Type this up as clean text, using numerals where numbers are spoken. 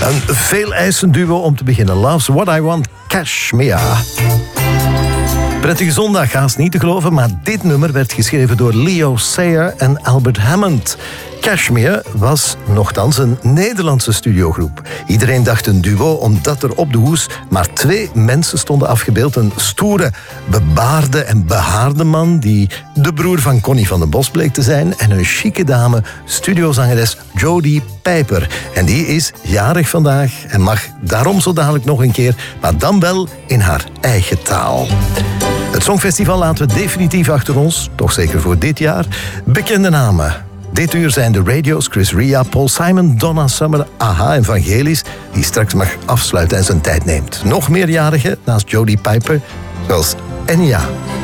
Een veeleisend duo om te beginnen. Love's What I Want, Kashmir. Prettige zondag, haast niet te geloven, maar dit nummer werd geschreven door Leo Sayer en Albert Hammond. Kashmir was nochtans een Nederlandse studiogroep. Iedereen dacht een duo, omdat er op de hoes maar 2 mensen stonden afgebeeld. Een stoere, bebaarde en behaarde man die de broer van Connie van den Bos bleek te zijn en een chique dame, studiozangeres Jody Piper. En die is jarig vandaag en mag daarom zo dadelijk nog een keer, maar dan wel in haar eigen taal. Het Songfestival laten we definitief achter ons, toch zeker voor dit jaar. Bekende namen. Dit uur zijn de Radio's, Chris Ria, Paul Simon, Donna Summer, AHA en Vangelis, die straks mag afsluiten en zijn tijd neemt. Nog meerjarigen naast Jody Piper, zoals Enya.